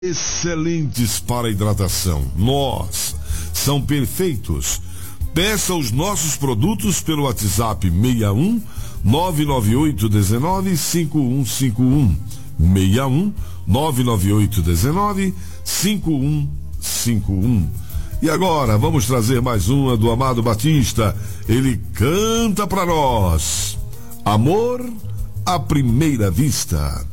excelentes para hidratação. Nós são perfeitos. Peça os nossos produtos pelo WhatsApp 61 998 19 5151. 61 998 19 5151. E agora vamos trazer mais uma do Amado Batista. Ele canta para nós: Amor à Primeira Vista.